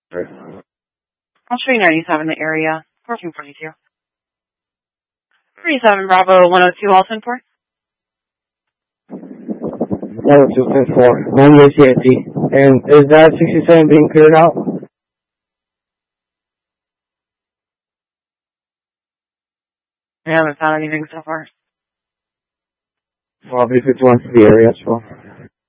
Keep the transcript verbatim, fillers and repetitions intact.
I'll show you ninety-seven in the area. fourteen forty-two. thirty-seven Bravo one oh two also in port. one oh two point four. nine years C I T. And is that sixty-seven being cleared out? I haven't found anything so far. Well, if it's one to the area as well.